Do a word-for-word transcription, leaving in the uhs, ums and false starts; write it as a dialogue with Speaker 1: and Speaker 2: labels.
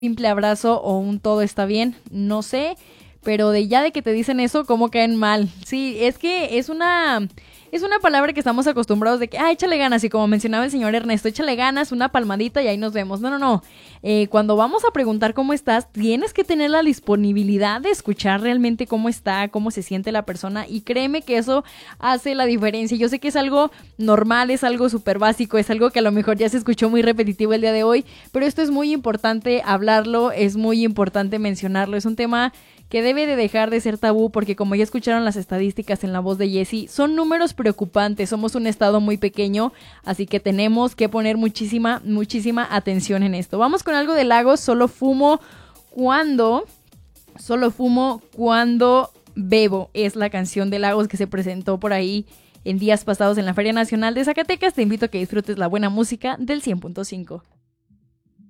Speaker 1: simple abrazo o un todo está bien, no sé, pero de ya de que te dicen eso, cómo caen mal. Sí, es que es una es una palabra que estamos acostumbrados de que, ah, échale ganas, y como mencionaba el señor Ernesto, échale ganas, una palmadita y ahí nos vemos. No, no, no. Eh, cuando vamos a preguntar cómo estás, tienes que tener la disponibilidad de escuchar realmente cómo está, cómo se siente la persona, y créeme que eso hace la diferencia. Yo sé que es algo normal, es algo súper básico, es algo que a lo mejor ya se escuchó muy repetitivo el día de hoy, pero esto es muy importante hablarlo, es muy importante mencionarlo, es un tema que debe de dejar de ser tabú, porque como ya escucharon las estadísticas en la voz de Jessie, son números preocupantes, somos un estado muy pequeño, así que tenemos que poner muchísima, muchísima atención en esto. Vamos con algo de Lagos, solo fumo cuando, solo fumo cuando bebo, es la canción de Lagos que se presentó por ahí en días pasados en la Feria Nacional de Zacatecas. Te invito a que disfrutes la buena música del cien punto cinco.